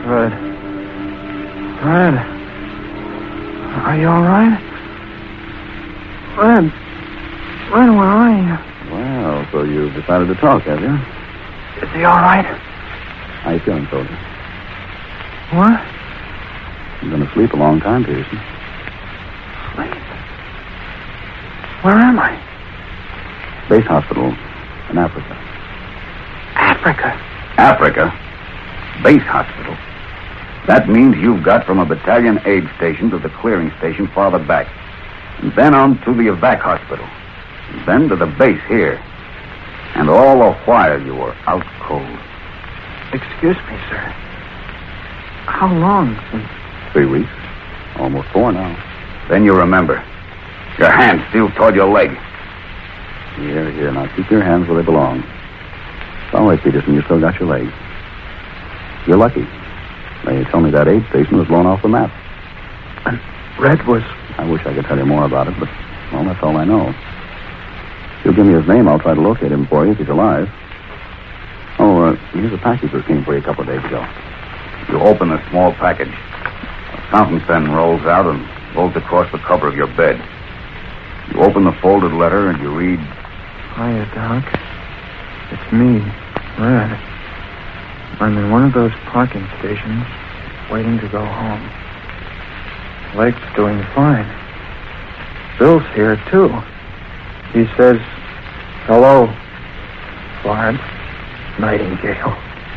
Red. Red. Are you all right? Red. Red, where are you? Well, so you've decided to talk, have you? Is he all right? How you feeling, soldier? What? You've been asleep a long time, Peterson. Sleep? Where am I? Base hospital in Africa. Africa. Africa? Base hospital. That means you've got from a battalion aid station to the clearing station farther back. And then on to the evac hospital. And then to the base here. And all the while you were out cold. Excuse me, sir. How long since... 3 weeks. Almost 4 now. Then you remember. Your hand still toward your leg. Here. Now keep your hands where they belong. It's all right, Peterson. You still got your legs. You're lucky. They tell me that aid station was blown off the map. And Red was... I wish I could tell you more about it, but, well, that's all I know. If you'll give me his name, I'll try to locate him for you if he's alive. Oh, here's a package that came for you a couple of days ago. You open a small package. A fountain pen rolls out and rolls across the cover of your bed. You open the folded letter and you read... Hiya, Doc. It's me, Red. I'm in one of those parking stations, waiting to go home. Leg's doing fine. Bill's here, too. He says, hello, Florence Nightingale.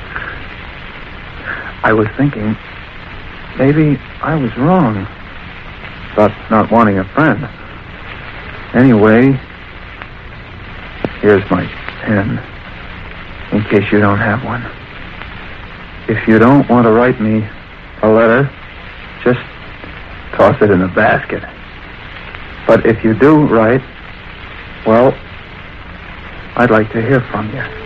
I was thinking, maybe I was wrong about not wanting a friend. Anyway, here's my pen, in case you don't have one. If you don't want to write me a letter, just toss it in a basket. But if you do write, well, I'd like to hear from you.